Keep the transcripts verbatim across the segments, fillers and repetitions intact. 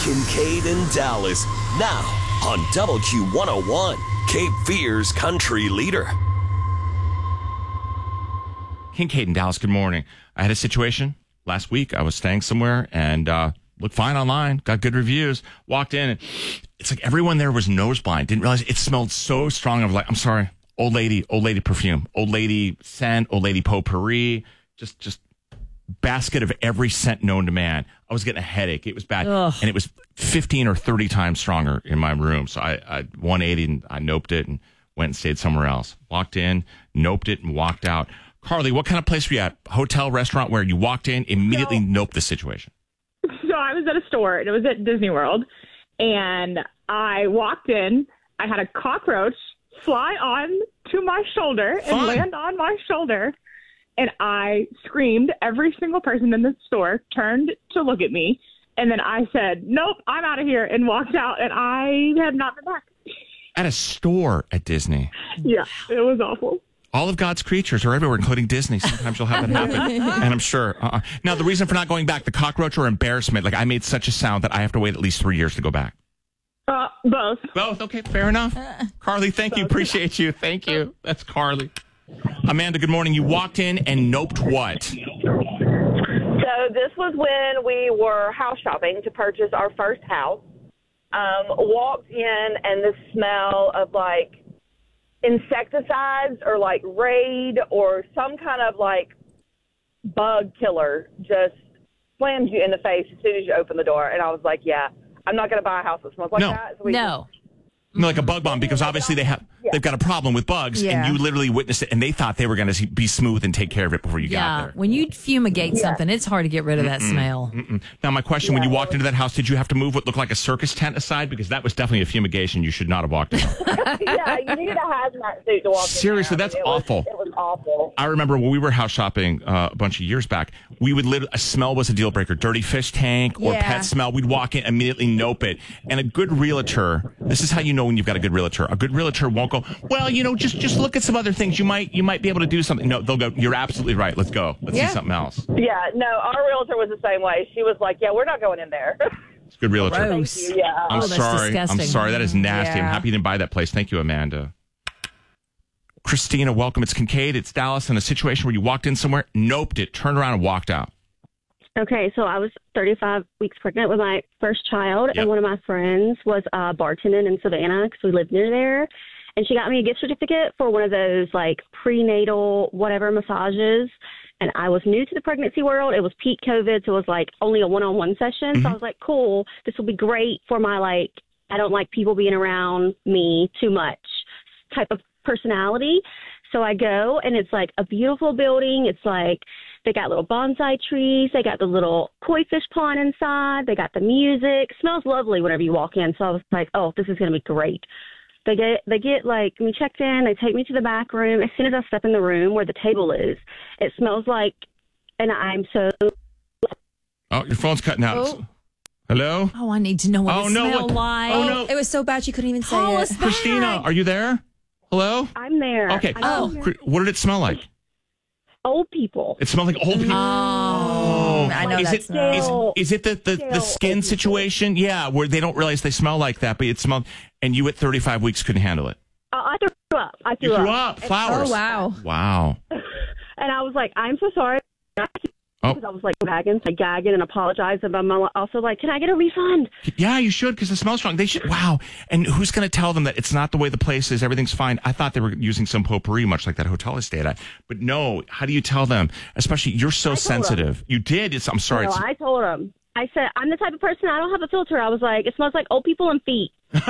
Kincaid and Dallas, now on W Q one oh one, Cape Fear's country leader. Kincaid and Dallas, good morning. I had a situation last week. I was staying somewhere and uh, looked fine online, got good reviews, walked in, and it's like everyone there was nose blind. Didn't realize it smelled so strong. I was like, I'm sorry, old lady, old lady perfume, old lady scent, old lady potpourri, just, just basket of every scent known to man. I was getting a headache. It was bad. Ugh. And it was fifteen or thirty times stronger in my room. So I, I one eighty and I noped it and went and stayed somewhere else. Walked in, noped it, and walked out. Carly, what kind of place were you at? Hotel, restaurant, where you walked in, immediately so, noped the situation? So I was at a store, and it was at Disney World, and I walked in. I had a cockroach fly on to my shoulder Fun. and land on my shoulder, and I screamed. Every single person in the store turned to look at me, and then I said, nope, I'm out of here, and walked out, and I have not been back. At a store at Disney? Yeah, it was awful. All of God's creatures are everywhere, including Disney. Sometimes you'll have it happen. And I'm sure. Uh-uh. Now, the reason for not going back, the cockroach or embarrassment, like I made such a sound that I have to wait at least three years to go back. Uh, both. Both. Okay, fair enough. Carly, thank both. you. Appreciate you. Thank you. That's Carly. Amanda, good morning. You walked in and noped what? So this was when we were house shopping to purchase our first house. Um, walked in and the smell of like insecticides or like Raid or some kind of like bug killer just slams you in the face as soon as you open the door. And I was like, yeah, I'm not going to buy a house that smells like no. that. So we no. No, like a bug bomb, because obviously they have yeah. they've got a problem with bugs, yeah. and you literally witnessed it, and they thought they were going to be smooth and take care of it before you yeah. got there. When you fumigate yeah. something, it's hard to get rid of that Mm-mm. smell. Mm-mm. Now, my question, yeah, when you walked into that house, did you have to move what looked like a circus tent aside? Because that was definitely a fumigation you should not have walked in. Yeah, you needed a hazmat suit to walk in. Seriously, that's it awful. Was, it was awful. I remember when we were house shopping uh, a bunch of years back, we would literally, a smell was a deal breaker. Dirty fish tank or yeah. pet smell. We'd walk in, immediately nope it. And a good realtor, this is how you know when you've got a good realtor. A good realtor won't go, well, you know, just just look at some other things. You might you might be able to do something. No, they'll go, you're absolutely right. Let's go. Let's yeah. see something else. Yeah, no, our realtor was the same way. She was like, yeah, we're not going in there. It's a good realtor. Gross. Yeah. I'm oh, that's sorry. disgusting. I'm sorry. That is nasty. Yeah. I'm happy you didn't buy that place. Thank you, Amanda. Christina, welcome. It's Kincaid. It's Dallas. In a situation where you walked in somewhere, noped it, turned around and walked out. Okay, so I was thirty-five weeks pregnant with my first child, Yep. and one of my friends was uh, bartending in Savannah because we lived near there. And she got me a gift certificate for one of those, like, prenatal whatever massages. And I was new to the pregnancy world. It was peak COVID, so it was, like, only a one-on-one session. Mm-hmm. So I was like, cool, this will be great for my, like, I don't like people being around me too much type of personality. So I go, and it's, like, a beautiful building. It's, like, they got little bonsai trees. They got the little koi fish pond inside. They got the music. It smells lovely whenever you walk in. So I was like, oh, this is going to be great. They get, they get like, me checked in, they take me to the back room. As soon as I step in the room where the table is, it smells like, and I'm so... Oh, your phone's cutting out. Oh. Hello? Oh, I need to know what Oh, it no, smelled what- like. oh, no. It was so bad she couldn't even say Call it. us back. Christina, are you there? Hello? I'm there. Okay. I'm Oh. there. Cri- What did it smell like? Old people. It smelled like old people. Oh. I know is that it, smell. is, is it the, the, the Stale skin old people. situation? Yeah, where they don't realize they smell like that, but it smelled, and you at thirty-five weeks couldn't handle it. Uh, I threw up. I threw You threw up. up. Flowers. Oh, wow. Wow. And I was like, I'm so sorry. Oh. Because I was like gagging, like gagging and apologizing. But I'm also like, can I get a refund? Yeah, you should, because it smells strong. They should. Wow. And who's going to tell them that it's not the way the place is? Everything's fine. I thought they were using some potpourri, much like that hotel I stayed at. But no, how do you tell them? Especially, you're so told sensitive. You did. It's, I'm sorry. No, It's, I told him. I said, I'm the type of person, I don't have a filter. I was like, it smells like old people and feet.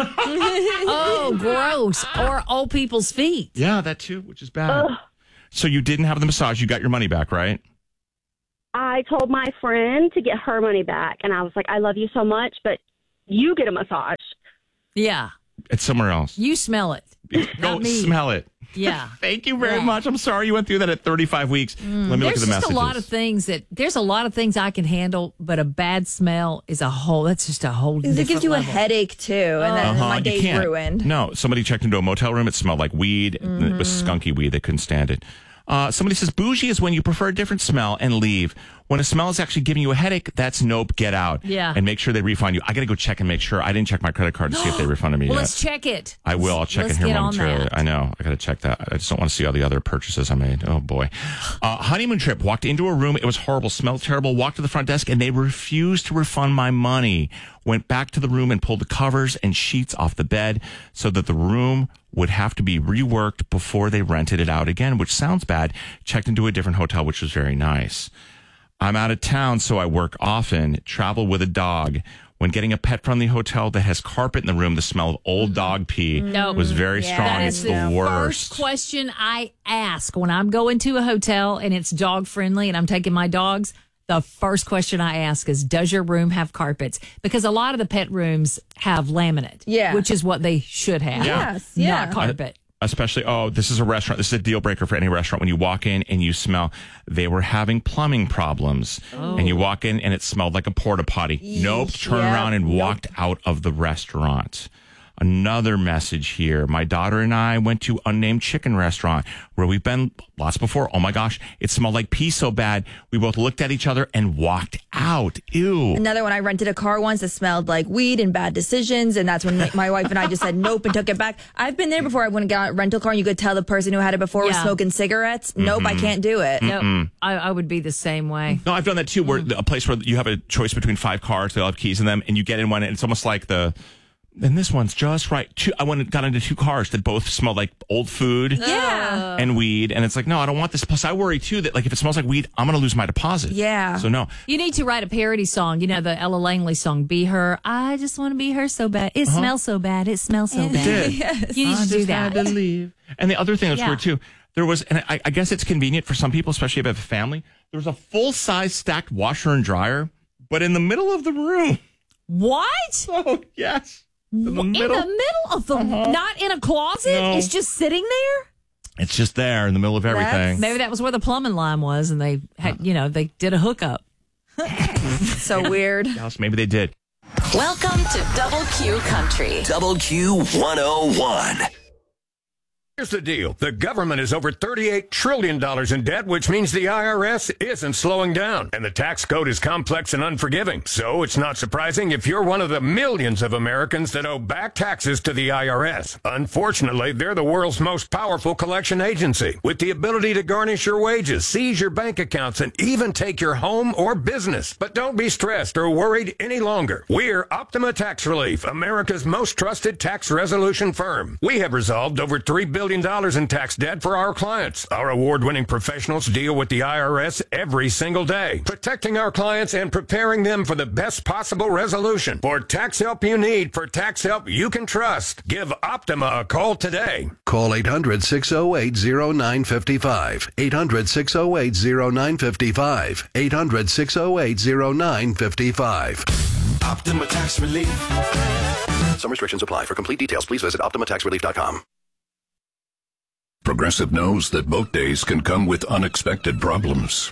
Oh, gross. Or old people's feet. yeah, that too, which is bad. Ugh. So you didn't have the massage. You got your money back, right? I told my friend to get her money back. And I was like, I love you so much, but you get a massage. Yeah. It's somewhere else. You smell it. Go Not me. smell it. Yeah. Thank you very Yeah. much. I'm sorry you went through that at thirty-five weeks. Let me look at There's the just messages. a lot of things that there's a lot of things I can handle, but a bad smell is a whole. That's just a whole. Because it different gives you level. a headache, too. And then Uh-huh, my you day's can't. ruined. No, somebody checked into a motel room. It smelled like weed. It was skunky weed. They couldn't stand it. Uh, somebody says bougie is when you prefer a different smell and leave. When a smell is actually giving you a headache, that's nope, get out. Yeah. And make sure they refund you. I got to go check and make sure. I didn't check my credit card to see if they refunded me Well, yet. let's check it. I will. I'll check Let's in here get on momentarily. that. I know. I got to check that. I just don't want to see all the other purchases I made. Oh, boy. Uh, honeymoon trip. Walked into a room. It was horrible. Smelled terrible. Walked to the front desk, and they refused to refund my money. Went back to the room and pulled the covers and sheets off the bed so that the room would have to be reworked before they rented it out again, which sounds bad. Checked into a different hotel, which was very nice. I'm out of town, so I work often, travel with a dog. When getting a pet-friendly hotel that has carpet in the room, the smell of old dog pee Nope. was very Yeah. strong. That It's is the the worst. first question I ask when I'm going to a hotel and it's dog friendly and I'm taking my dogs. The first question I ask is, does your room have carpets? Because a lot of the pet rooms have laminate, Yeah. which is what they should have. Yeah. Yes, yeah. Not carpet. Especially, oh, this is a restaurant. This is a deal breaker for any restaurant. When you walk in and you smell, they were having plumbing problems. Oh. And you walk in and it smelled like a porta potty. Nope. Turn Yep. around and walked out of the restaurant. Another message here. My daughter and I went to unnamed chicken restaurant where we've been lots before. Oh my gosh, it smelled like pee so bad. We both looked at each other and walked out. Ew. Another one, I rented a car once that smelled like weed and bad decisions, and that's when my, my wife and I just said nope and took it back. I've been there before. I went and got a rental car, and you could tell the person who had it before was Yeah. smoking cigarettes. Nope, I can't do it. Nope. I, I would be the same way. No, I've done that too, where a place where you have a choice between five cars, they all have keys in them, and you get in one, and it's almost like the, and this one's just right. Two, I went and got into two cars that both smelled like old food Yeah. and weed, and it's like, no, I don't want this. Plus, I worry too that like if it smells like weed, I'm going to lose my deposit. Yeah. So no. You need to write a parody song. You know, the Ella Langley song, Be Her. I just want to be her so bad. It smells so bad. It smells so bad. did. Yes. You need to do that. leave. And the other thing that's Yeah. weird too, there was, and I, I guess it's convenient for some people, especially if you have a family. There was a full size stacked washer and dryer, but in the middle of the room. What? Oh yes. In the In middle. the middle of the, not in a closet? No. It's just sitting there? It's just there in the middle of everything. Maybe that was where the plumbing line was, and they had, you know, they did a hookup. So weird. Yes, maybe they did. Welcome to Double Q Country. Double Q one oh one. Here's the deal. The government is over thirty-eight trillion dollars in debt, which means the I R S isn't slowing down. And the tax code is complex and unforgiving. So it's not surprising if you're one of the millions of Americans that owe back taxes to the I R S. Unfortunately, they're the world's most powerful collection agency, with the ability to garnish your wages, seize your bank accounts, and even take your home or business. But don't be stressed or worried any longer. We're Optima Tax Relief, America's most trusted tax resolution firm. We have resolved over three billion dollars in tax debt for our clients. Our award-winning professionals deal with the I R S every single day, protecting our clients and preparing them for the best possible resolution. For tax help you need, for tax help you can trust, give Optima a call today. Call eight hundred, six oh eight, oh nine five five. eight hundred, six oh eight, oh nine five five. eight hundred, six oh eight, oh nine five five. Optima Tax Relief. Some restrictions apply. For complete details, please visit optima tax relief dot com. Progressive knows that boat days can come with unexpected problems.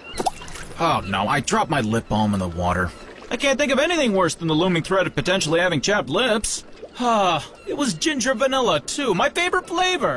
Oh no, I dropped my lip balm in the water. I can't think of anything worse than the looming threat of potentially having chapped lips. Ah, it was ginger vanilla too, my favorite flavor.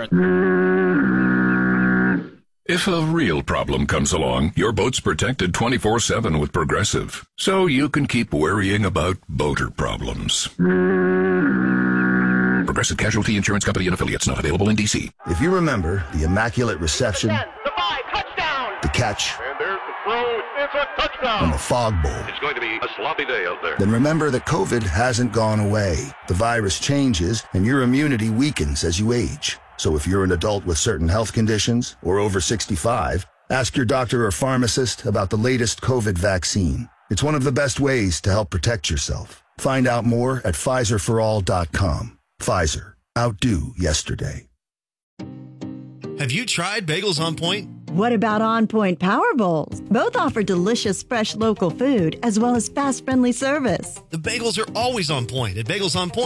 If a real problem comes along, your boat's protected twenty-four seven with Progressive, so you can keep worrying about boater problems. Progressive Casualty Insurance Company and affiliates, not available in D C. If you remember the Immaculate Reception, The five, touchdown! the catch, And there's the throw. It's a touchdown. and the Fog Bowl, It's going to be a sloppy day out there. then remember that COVID hasn't gone away. The virus changes, and your immunity weakens as you age. So if you're an adult with certain health conditions or over sixty-five, ask your doctor or pharmacist about the latest COVID vaccine. It's one of the best ways to help protect yourself. Find out more at Pfizer for all dot com. Pfizer. Outdo yesterday. Have you tried Bagels on Point? What about On Point Power Bowls? Both offer delicious, fresh local food as well as fast, friendly service. The bagels are always on point at Bagels on Point.